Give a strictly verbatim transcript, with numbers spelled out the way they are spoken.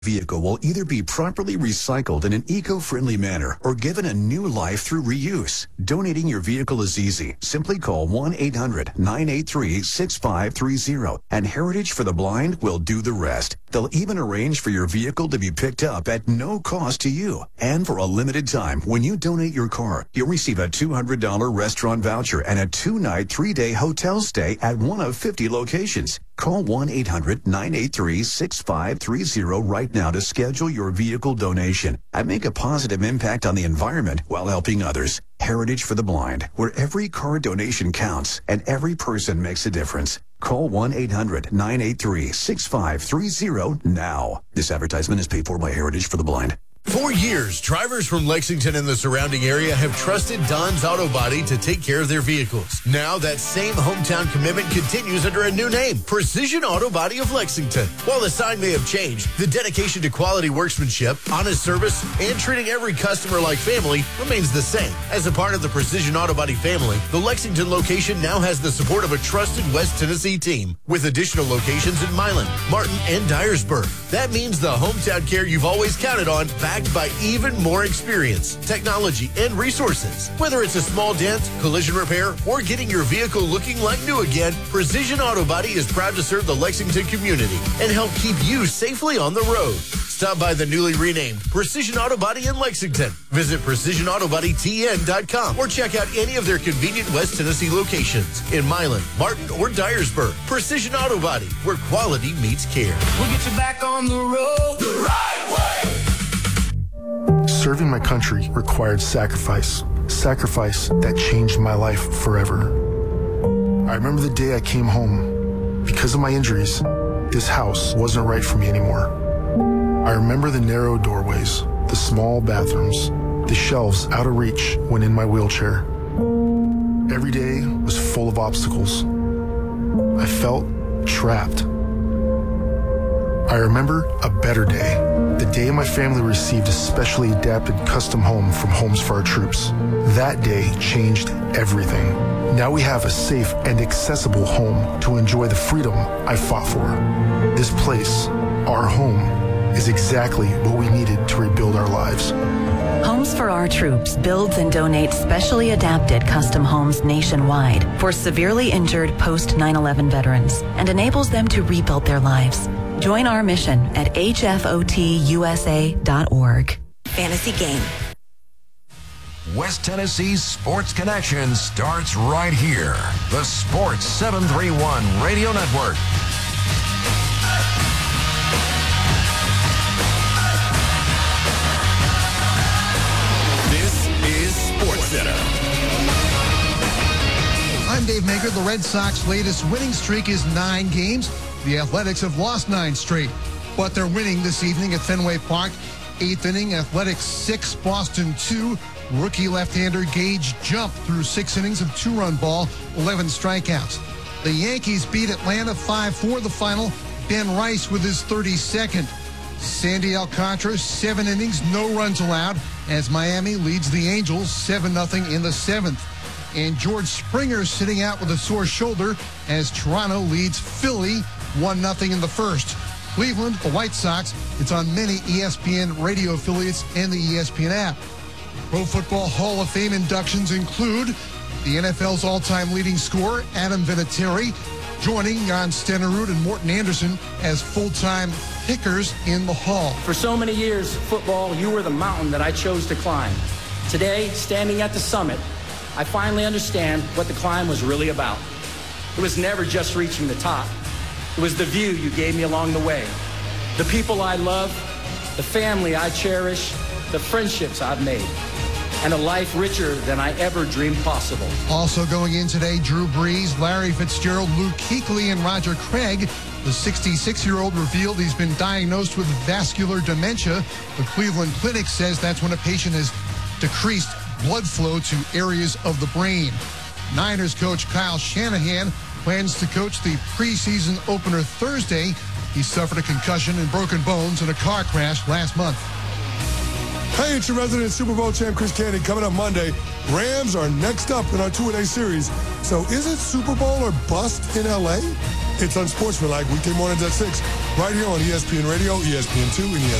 Vehicle will either be properly recycled in an eco-friendly manner or given a new life through reuse. Donating your vehicle is easy. Simply call one eight hundred nine eight three six five three zero and Heritage for the Blind will do the rest. They'll even arrange for your vehicle to be picked up at no cost to you. And for a limited time, when you donate your car, you'll receive a two hundred dollars restaurant voucher and a two-night, three-day hotel stay at one of fifty locations. Call one eight hundred nine eight three six five three zero right now to schedule your vehicle donation and make a positive impact on the environment while helping others. Heritage for the Blind, where every car donation counts and every person makes a difference. Call one eight hundred nine eight three six five three zero now. This advertisement is paid for by Heritage for the Blind. For years, drivers from Lexington and the surrounding area have trusted Don's Auto Body to take care of their vehicles. Now that same hometown commitment continues under a new name, Precision Auto Body of Lexington. While the sign may have changed, the dedication to quality workmanship, honest service, and treating every customer like family remains the same. As a part of the Precision Auto Body family, the Lexington location now has the support of a trusted West Tennessee team, with additional locations in Milan, Martin, and Dyersburg. That means the hometown care you've always counted on, backed by even more experience, technology, and resources. Whether it's a small dent, collision repair, or getting your vehicle looking like new again, Precision Auto Body is proud to serve the Lexington community and help keep you safely on the road. Stop by the newly renamed Precision Auto Body in Lexington. Visit precision auto body t n dot com or check out any of their convenient West Tennessee locations in Milan, Martin, or Dyersburg. Precision Auto Body, where quality meets care. We'll get you back on the road the right way. Serving my country required sacrifice, sacrifice that changed my life forever. I remember the day I came home. Because of my injuries, this house wasn't right for me anymore. I remember the narrow doorways, the small bathrooms, the shelves out of reach when in my wheelchair. Every day was full of obstacles. I felt trapped. I remember a better day, the day my family received a specially adapted custom home from Homes for Our Troops. That day changed everything. Now we have a safe and accessible home to enjoy the freedom I fought for. This place, our home, is exactly what we needed to rebuild our lives. Homes for Our Troops builds and donates specially adapted custom homes nationwide for severely injured post nine eleven veterans and enables them to rebuild their lives. Join our mission at h f o t u s a dot org. Fantasy Game. West Tennessee's Sports Connection starts right here. The Sports seven thirty-one Radio Network. This is Sports Center. I'm Dave Maker. The Red Sox latest winning streak is nine games. The Athletics have lost nine straight, but they're winning this evening at Fenway Park. Eighth inning, Athletics six, Boston two. Rookie left-hander Gage jumped through six innings of two-run ball, eleven strikeouts. The Yankees beat Atlanta five four the final. Ben Rice with his thirty-second. Sandy Alcantara, seven innings, no runs allowed, as Miami leads the Angels seven nothing in the seventh. And George Springer sitting out with a sore shoulder as Toronto leads Philly one nothing in the first. Cleveland, the White Sox, it's on many E S P N radio affiliates and the E S P N app. Pro Football Hall of Fame inductions include the N F L's all-time leading scorer, Adam Vinatieri, joining Jan Stenerud and Morton Anderson as full-time pickers in the Hall. For so many years, football, you were the mountain that I chose to climb. Today, standing at the summit, I finally understand what the climb was really about. It was never just reaching the top. It was the view you gave me along the way, the people I love, the family I cherish, the friendships I've made, and a life richer than I ever dreamed possible. Also going in today, Drew Brees, Larry Fitzgerald, Luke Kuechly, and Roger Craig. The sixty-six-year-old revealed he's been diagnosed with vascular dementia. The Cleveland Clinic says that's when a patient has decreased blood flow to areas of the brain. Niners coach Kyle Shanahan plans to coach the preseason opener Thursday. He suffered a concussion and broken bones in a car crash last month. Hey, it's your resident Super Bowl champ, Chris Candy. Coming up Monday, Rams are next up in our two-a-day series. So is it Super Bowl or bust in L A? It's on Sportsmanlike, weekday mornings at six right here on E S P N Radio, E S P N two, and E S P N